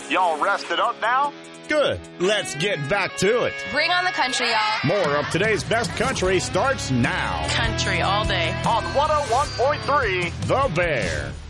Y'all rested up now? Good. Let's get back to it. Bring on the country, y'all. More of today's best country starts now. Country all day. On 101.3 The Bear.